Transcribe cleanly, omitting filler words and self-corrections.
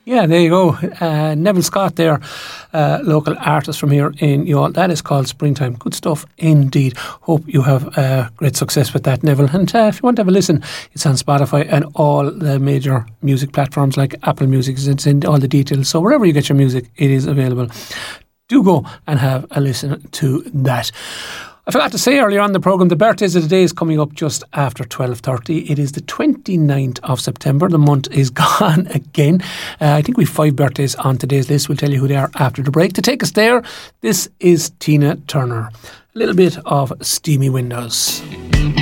Yeah, there you go. Neville Scott there, local artist from here in Youghal. That is called Springtime. Good stuff indeed. Hope you have great success with that, Neville. And if you want to have a listen, it's on Spotify and all the major music platforms like Apple Music. It's in all the details. So wherever you get your music, it is available. Do go and have a listen to that. I forgot to say earlier on the programme, the birthdays of the day is coming up just after 12:30. It is the 29th of September. The month is gone again. I think we have 5 birthdays on today's list. We'll tell you who they are after the break. To take us there, this is Tina Turner. A little bit of Steamy Windows.